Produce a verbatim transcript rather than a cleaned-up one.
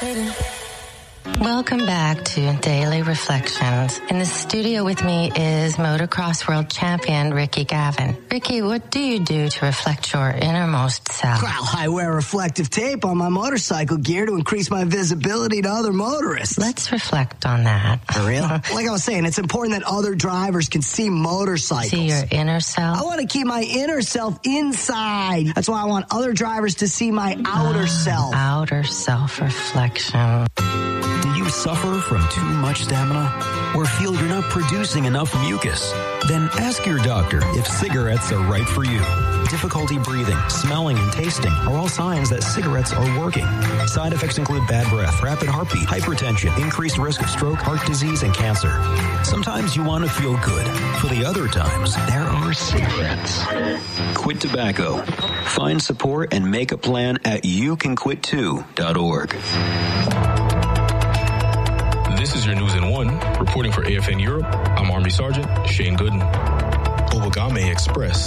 Welcome back to Daily Reflections. In the studio with me is motocross world champion Ricky Gavin. Ricky, what do you do to reflect your innermost self? Well, I wear reflective tape on my motorcycle gear to increase my visibility to other motorists. Let's reflect on that. For real? Like I was saying, it's important that other drivers can see motorcycles. See your inner self? I want to keep my inner self inside. That's why I want other drivers to see my outer uh, self. Outer self-reflection. Do you suffer from too much stamina or feel you're not producing enough mucus? Then ask your doctor if cigarettes are right for you. Difficulty breathing, smelling, and tasting are all signs that cigarettes are working. Side effects include bad breath, rapid heartbeat, hypertension, increased risk of stroke, heart disease, and cancer. Sometimes you want to feel good. For the other times, there are cigarettes. Quit tobacco. Find support and make a plan at you can quit too dot org. This is your News in One. Reporting for A F N Europe, I'm Army Sergeant Shane Gooden. Obagame Express